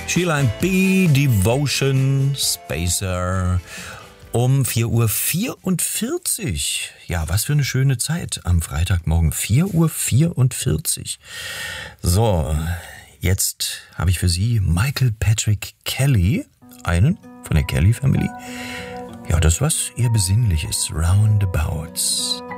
Sheila and B, Devotion, Spacer. Um 4:44 Uhr. Ja, was für eine schöne Zeit am Freitagmorgen. 4:44 Uhr. So, jetzt habe ich für Sie Michael Patrick Kelly, einen von der Kelly Family. Ja, das was eher Besinnliches, Roundabouts.